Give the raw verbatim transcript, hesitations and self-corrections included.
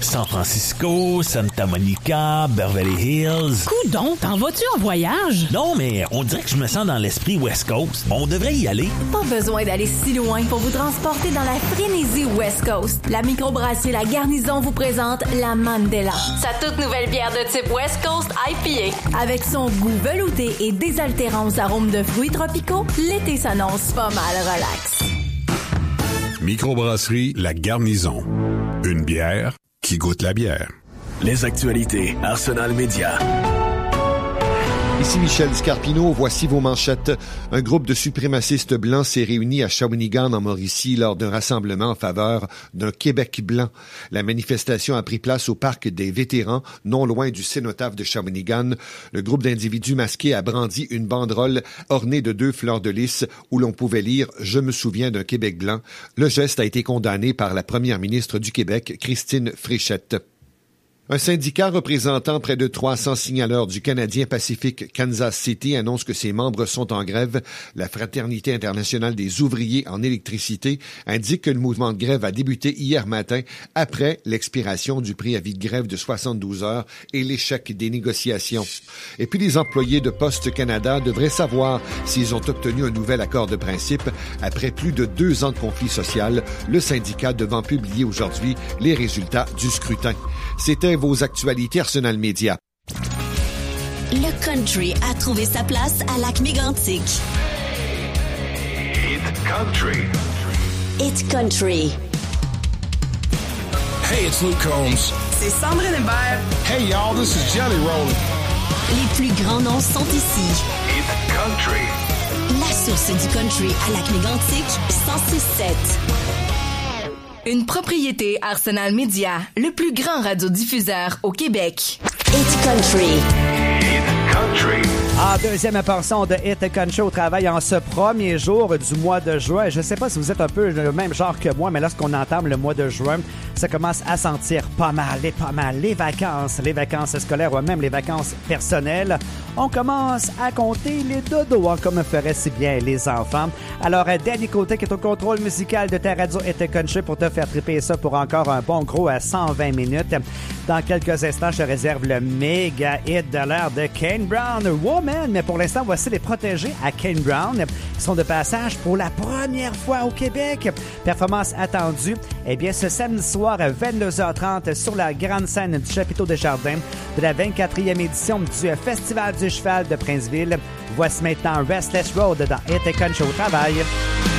San Francisco, Santa Monica, Beverly Hills. Coudon, t'en vas-tu en voyage? Non, mais on dirait que je me sens dans l'esprit West Coast. On devrait y aller. Pas besoin d'aller si loin pour vous transporter dans la frénésie West Coast. La microbrasserie La Garnison vous présente la Mandela. Sa toute nouvelle bière de type West Coast I P A. Avec son goût velouté et désaltérant aux arômes de fruits tropicaux, l'été s'annonce pas mal relax. Microbrasserie La Garnison. Une bière qui goûte la bière. Les actualités Arsenal Média. Ici Michel Scarpino, voici vos manchettes. Un groupe de suprémacistes blancs s'est réuni à Shawinigan en Mauricie lors d'un rassemblement en faveur d'un Québec blanc. La manifestation a pris place au parc des vétérans, non loin du cénotaphe de Shawinigan. Le groupe d'individus masqués a brandi une banderole ornée de deux fleurs de lys où l'on pouvait lire « Je me souviens d'un Québec blanc ». Le geste a été condamné par la première ministre du Québec, Christine Fréchette. Un syndicat représentant près de trois cents signaleurs du Canadien Pacific Kansas City annonce que ses membres sont en grève. La Fraternité internationale des ouvriers en électricité indique que le mouvement de grève a débuté hier matin après l'expiration du préavis de grève de soixante-douze heures et l'échec des négociations. Et puis les employés de Poste Canada devraient savoir s'ils ont obtenu un nouvel accord de principe après plus de deux ans de conflit social, le syndicat devant publier aujourd'hui les résultats du scrutin. C'était vos actualités Arsenal Média. Le country a trouvé sa place à Lac-Mégantic. It's country. It's country. Hey, it's Luke Combs. C'est Sandrine Hébert. Hey, y'all, this is Jelly Roll. Les plus grands noms sont ici. It's country. La source du country à Lac-Mégantic, cent six sept. Une propriété Arsenal Média, le plus grand radiodiffuseur au Québec. It's country. It's country. En deuxième portion de Hit Country au travail en ce premier jour du mois de juin. Je ne sais pas si vous êtes un peu le même genre que moi, mais lorsqu'on entame le mois de juin, ça commence à sentir pas mal et pas mal. Les vacances, les vacances scolaires ou même les vacances personnelles, on commence à compter les dodos, hein, comme feraient si bien les enfants. Alors, Danny Côté qui est au contrôle musical de ta radio Hit Country pour te faire triper ça pour encore un bon gros à cent vingt minutes. Dans quelques instants, je te réserve le méga hit de l'heure de Kane Brown, Woman. Mais pour l'instant, voici les protégés à Kane Brown. Ils sont de passage pour la première fois au Québec. Performance attendue, eh bien, ce samedi soir à vingt-deux heures trente sur la grande scène du Chapiteau des Jardins de la vingt-quatrième édition du Festival du Cheval de Princeville. Voici maintenant Restless Road dans Hit Country au travail.